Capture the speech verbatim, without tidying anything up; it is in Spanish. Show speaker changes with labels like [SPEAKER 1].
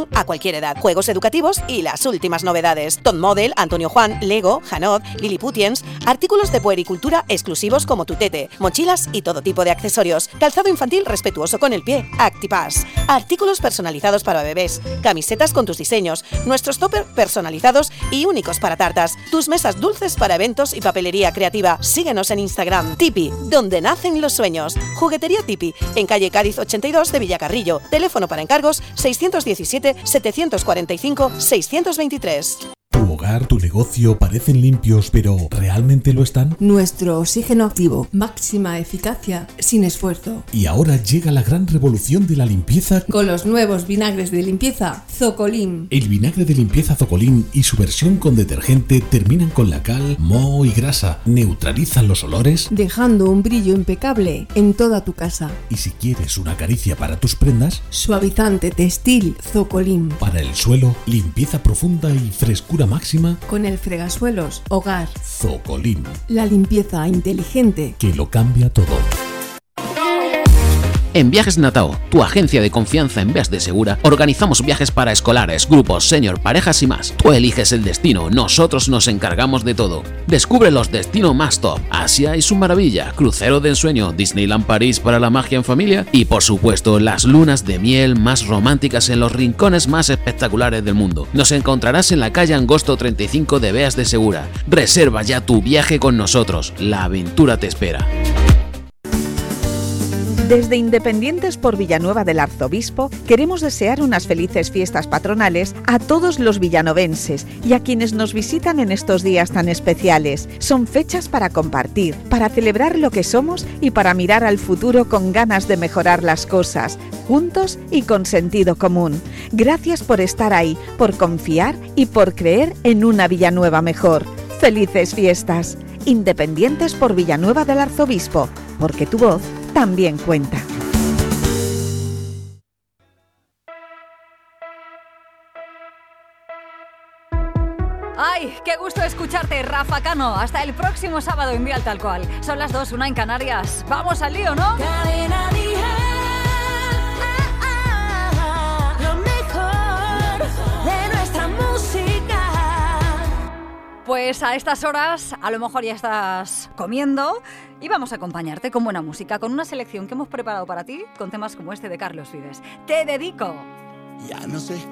[SPEAKER 1] adaptan a cualquier edad. Juegos educativos y las últimas novedades. Top Model, Antonio Juan, Lego, Janot, Lilliputians, artículos de puericultura exclusivos como Tutete, mochilas y todo tipo de accesorios. Calzado infantil respetuoso con el pie, Actipass. Artículos personalizados para bebés, camisetas con tus diseños, nuestros toppers personalizados y únicos para tartas, tus mesas dulces para eventos y papelería creativa. Síguenos en Instagram. Tipi, donde nacen los sueños. Juguetería Tipi, en calle Cádiz ochenta y dos de Villacarrillo. Teléfono para encargos seiscientos diecisiete, setecientos cuarenta y cinco, seiscientos veintitrés.
[SPEAKER 2] Tu hogar, tu negocio parecen limpios, pero ¿realmente lo están?
[SPEAKER 3] Nuestro oxígeno activo, máxima eficacia, sin esfuerzo.
[SPEAKER 2] Y ahora llega la gran revolución de la limpieza
[SPEAKER 3] con los nuevos vinagres de limpieza Zocolin.
[SPEAKER 2] El vinagre de limpieza Zocolin y su versión con detergente terminan con la cal, moho y grasa, neutralizan los olores,
[SPEAKER 3] dejando un brillo impecable en toda tu casa.
[SPEAKER 2] Y si quieres una caricia para tus prendas,
[SPEAKER 3] suavizante textil Zocolin.
[SPEAKER 2] Para el suelo, limpieza profunda y frescura máxima
[SPEAKER 3] con el fregasuelos Hogar
[SPEAKER 2] Zocolin.
[SPEAKER 3] La limpieza inteligente
[SPEAKER 2] que lo cambia todo.
[SPEAKER 4] En Viajes Natao, tu agencia de confianza en vez de segura, organizamos viajes para escolares, grupos, senior, parejas y más. Tú eliges el destino, nosotros nos encargamos de todo. Descubre los destinos más top, Asia y su maravilla, crucero de ensueño, Disneyland París para la magia en familia y por supuesto las lunas de miel más románticas en los rincones más espectaculares del mundo. Nos encontrarás en la calle Angosto treinta y cinco de Beas de Segura. Reserva ya tu viaje con nosotros, la aventura te espera.
[SPEAKER 5] Desde Independientes por Villanueva del Arzobispo queremos desear unas felices fiestas patronales a todos los villanovenses y a quienes nos visitan en estos días tan especiales. Son fechas para compartir, para celebrar lo que somos y para mirar al futuro con ganas de mejorar las cosas, juntos y con sentido común. Gracias por estar ahí, por confiar y por creer en una Villanueva mejor. ¡Felices fiestas! Independientes por Villanueva del Arzobispo, porque tu voz también cuenta.
[SPEAKER 6] ¡Ay, qué gusto escucharte, Rafa Cano! Hasta el próximo sábado en Dial Tal Cual. Son las dos, una en Canarias. ¡Vamos al lío!, ¿no?
[SPEAKER 7] Cadena Dial, ah, ah, ah, lo mejor de nuestra música.
[SPEAKER 6] Pues a estas horas, a lo mejor ya estás comiendo y vamos a acompañarte con buena música, con una selección que hemos preparado para ti, con temas como este de Carlos Vives. ¡Te dedico!
[SPEAKER 8] Ya no sé